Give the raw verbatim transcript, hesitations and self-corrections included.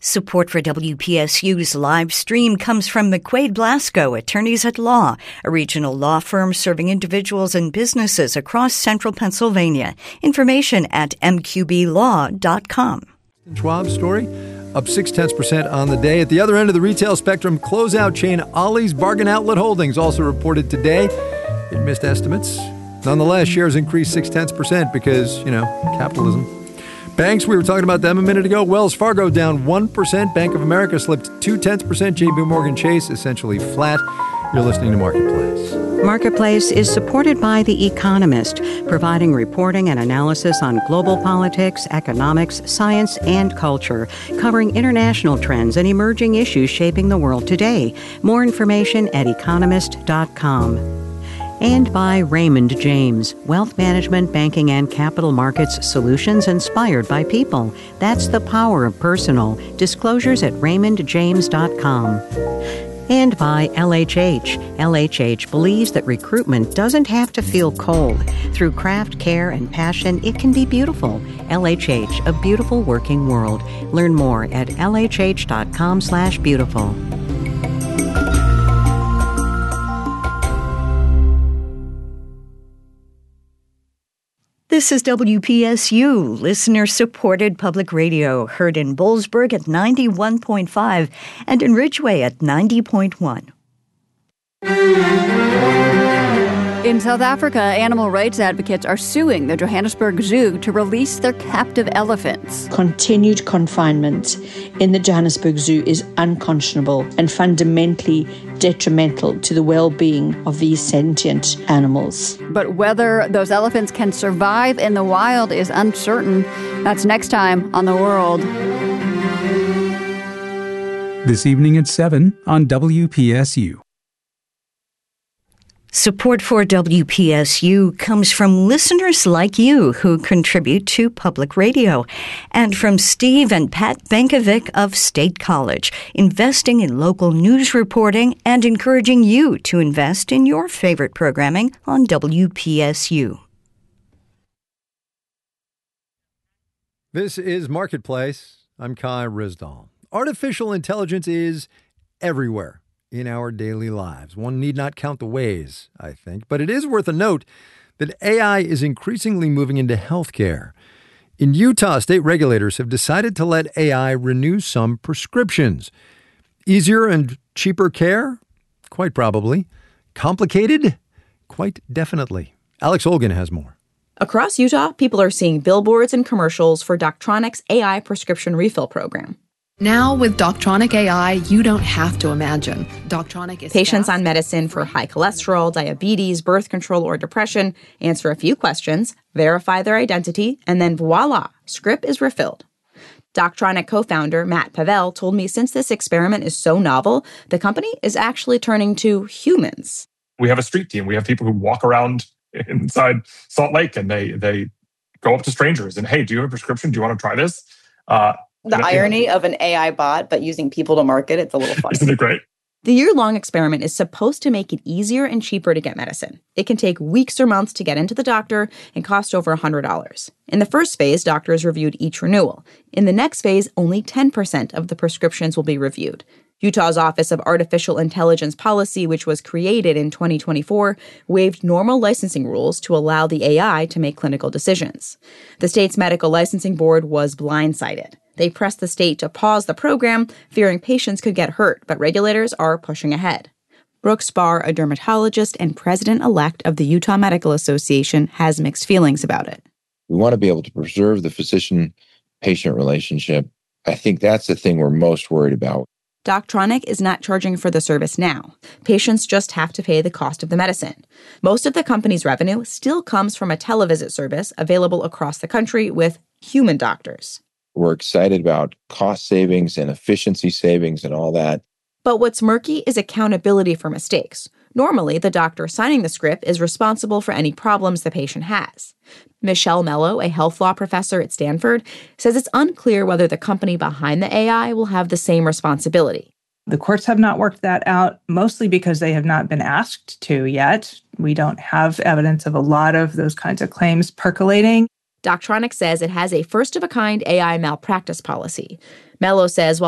Support for W P S U's live stream comes from McQuaid Blasco, Attorneys at Law, a regional law firm serving individuals and businesses across central Pennsylvania. Information at m q b law dot com. Schwab story, up six tenths percent on the day. At the other end of the retail spectrum, closeout chain Ollie's Bargain Outlet Holdings also reported today. It missed estimates. Nonetheless, shares increased six tenths percent because, you know, capitalism. Banks, we were talking about them a minute ago. Wells Fargo down one percent. Bank of America slipped two tenths percent. J P Morgan Chase essentially flat. You're listening to Marketplace. Marketplace is supported by The Economist, providing reporting and analysis on global politics, economics, science, and culture, covering international trends and emerging issues shaping the world today. More information at economist dot com. And by Raymond James, wealth management, banking, and capital markets solutions inspired by people. That's the power of personal. Disclosures at raymond james dot com. And by L H H. L H H believes that recruitment doesn't have to feel cold. Through craft, care, and passion, it can be beautiful. L H H, a beautiful working world. Learn more at l h h dot com slash beautiful. This is W P S U, listener-supported public radio, heard in Boalsburg at ninety-one point five and in Ridgeway at ninety point one. In South Africa, animal rights advocates are suing the Johannesburg Zoo to release their captive elephants. Continued confinement in the Johannesburg Zoo is unconscionable and fundamentally detrimental to the well-being of these sentient animals. But whether those elephants can survive in the wild is uncertain. That's next time on The World. This evening at seven on W P S U. Support for W P S U comes from listeners like you who contribute to public radio, and from Steve and Pat Bankovic of State College, investing in local news reporting and encouraging you to invest in your favorite programming on W P S U. This is Marketplace. I'm Kai Rizdal. Artificial intelligence is everywhere in our daily lives. One need not count the ways, I think, but it is worth a note that A I is increasingly moving into healthcare. In Utah, state regulators have decided to let A I renew some prescriptions. Easier and cheaper care? Quite probably. Complicated? Quite definitely. Alex Olgin has more. Across Utah, people are seeing billboards and commercials for Doctronic's A I prescription refill program. Now, with Doctronic A I, you don't have to imagine. Doctronic is Patients fast. on medicine for high cholesterol, diabetes, birth control, or depression answer a few questions, verify their identity, and then voila, script is refilled. Doctronic co-founder Matt Pavel told me since this experiment is so novel, the company is actually turning to humans. We have a street team. We have people who walk around inside Salt Lake, and they they go up to strangers and, hey, do you have a prescription? Do you want to try this? Uh, The and, irony you know, of an A I bot, but using people to market, it's a little funny. Isn't it great? The year-long experiment is supposed to make it easier and cheaper to get medicine. It can take weeks or months to get into the doctor and cost over one hundred dollars. In the first phase, doctors reviewed each renewal. In the next phase, only ten percent of the prescriptions will be reviewed. Utah's Office of Artificial Intelligence Policy, which was created in twenty twenty-four, waived normal licensing rules to allow the A I to make clinical decisions. The state's medical licensing board was blindsided. They pressed the state to pause the program, fearing patients could get hurt, but regulators are pushing ahead. Brooke Spar, a dermatologist and president-elect of the Utah Medical Association, has mixed feelings about it. We want to be able to preserve the physician-patient relationship. I think that's the thing we're most worried about. Doctronic is not charging for the service now. Patients just have to pay the cost of the medicine. Most of the company's revenue still comes from a televisit service available across the country with human doctors. We're excited about cost savings and efficiency savings and all that. But what's murky is accountability for mistakes. Normally, the doctor signing the script is responsible for any problems the patient has. Michelle Mello, a health law professor at Stanford, says it's unclear whether the company behind the A I will have the same responsibility. The courts have not worked that out, mostly because they have not been asked to yet. We don't have evidence of a lot of those kinds of claims percolating. Doctronic says it has a first-of-a-kind A I malpractice policy. Mello says while